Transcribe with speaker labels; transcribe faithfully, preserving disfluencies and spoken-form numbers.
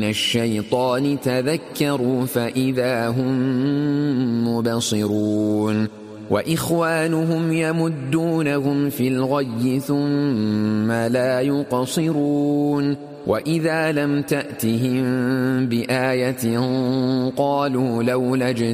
Speaker 1: الشيطان تذكروا فإذا هم مبصرون وإخوانهم يمدونهم في الغي ثم لا يقصرون وإذا لم تأتهم بآية قالوا لولا